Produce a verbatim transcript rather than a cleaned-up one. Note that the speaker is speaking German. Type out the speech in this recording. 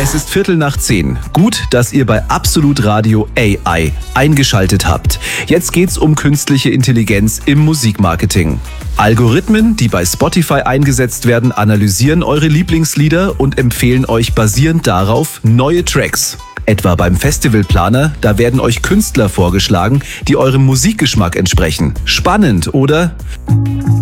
Es ist Viertel nach zehn. Gut, dass ihr bei Absolut Radio A I eingeschaltet habt. Jetzt geht's um künstliche Intelligenz im Musikmarketing. Algorithmen, die bei Spotify eingesetzt werden, analysieren eure Lieblingslieder und empfehlen euch basierend darauf neue Tracks. Etwa beim Festivalplaner, da werden euch Künstler vorgeschlagen, die eurem Musikgeschmack entsprechen. Spannend, oder?